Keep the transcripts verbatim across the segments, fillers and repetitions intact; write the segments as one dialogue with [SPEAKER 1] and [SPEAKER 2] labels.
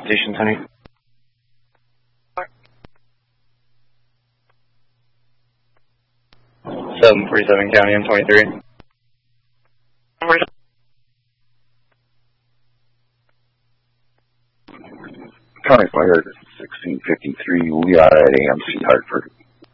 [SPEAKER 1] Station Tony. seven forty-seven County M twenty-three.
[SPEAKER 2] County Fire sixteen fifty-three, we are at A M C Hartford.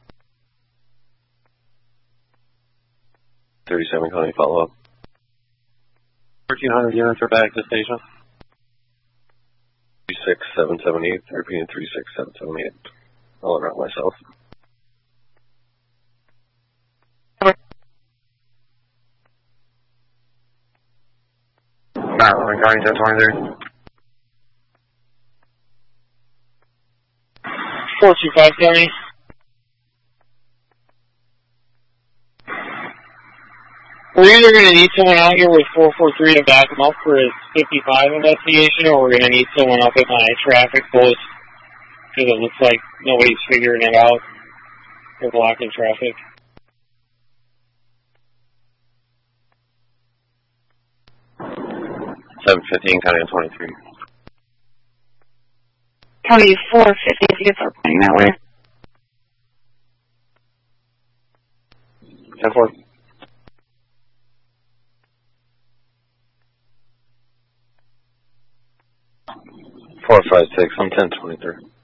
[SPEAKER 3] thirty-seven County follow-up.
[SPEAKER 4] thirteen hundred units are back to station.
[SPEAKER 3] three six seven seven eight, repeating three six seven seven eight. I'll route myself.
[SPEAKER 1] Maryland County ten twenty-three.
[SPEAKER 5] four two five County. We're either going to need someone out here with four four three to back them up for his fifty-five investigation, or we're going to need someone up at my traffic post, because it looks like nobody's figuring it out. They're blocking traffic.
[SPEAKER 3] seven fifteen County M twenty-three.
[SPEAKER 6] County four fifty, if you could start pointing that way.
[SPEAKER 3] ten four. four five six, I'm ten twenty-three.